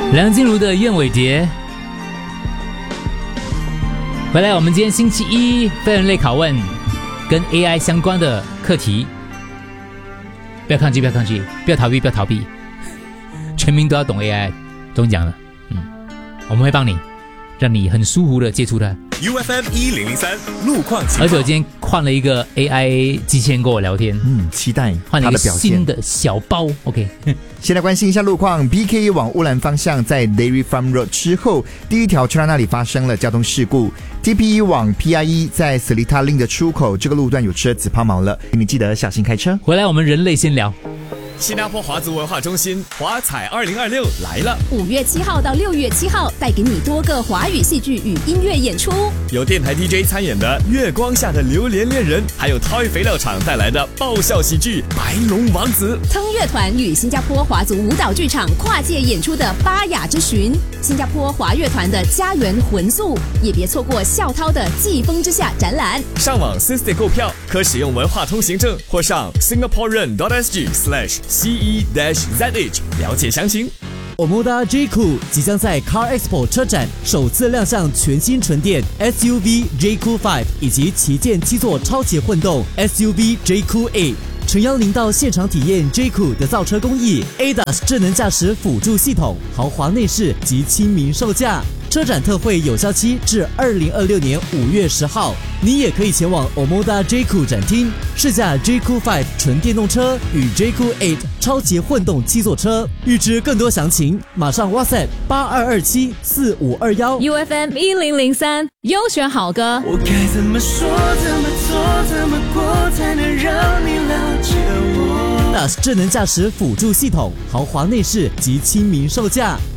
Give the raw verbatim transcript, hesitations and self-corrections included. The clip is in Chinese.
梁静茹的《燕尾蝶》。回来，我们今天星期一非人类拷问，跟 A I 相关的课题。不要抗拒，不要抗拒，不要逃避，不要逃避。全民都要懂 A I， 中奖了。嗯，我们会帮你，让你很舒服的接触它。 U F M 一零零三路况情报。 而且我今天换了一个 A I 机器人跟我聊天， 嗯，期待换了一个它的表现。 新的小包 ，OK。 先来关心一下路况 ，B K 往乌兰方向在 Dairy Farm Road 之后，第一条车道那里发生了交通事故。T P E 往 P I E 在 Seletar Link 的出口，这个路段有车子抛锚了，你记得小心开车。 回来，我们人类先聊。 新加坡华族文化中心华彩二零二六来了， 五月七号到六月七号，带给你多个华语戏剧与音乐演出， 有电台 D J 参演的《月光下的榴莲恋人》，还有 Toy 肥料厂带来的爆笑喜剧《白龙王子》。 腾乐团与新加坡华族舞蹈剧场跨界演出的《巴雅之寻》，新加坡华乐团的《家园魂宿》，也别错过校涛的《季风之下》展览。 上网 System 购票，可使用文化通行证或上 singaporean dot s g slash C E Z H 了解详情。 Omoda J-Cool 即将在 Car Expo 车展首次亮相全新纯电 S U V J-Cool 五以及旗舰七座超级混动 S U V J-Cool 八。诚邀您到现场体验 J-Cool 的造车工艺 ，A D A S 智能驾驶辅助系统、豪华内饰及亲民售价。车展特惠有效期至二零二六年五月十号，你也可以前往 Omoda J-Cool 展厅试驾 J-Cool 五纯电动车与 J-Cool 八超级混动七座车。预知更多详情，马上 WhatsApp 八二二七四五二一 U F M 一零零三优选好歌。 我该怎么说，怎么做，怎么过，才能让你了解我？ A D A S 智能驾驶辅助系统、豪华内饰及亲民售价。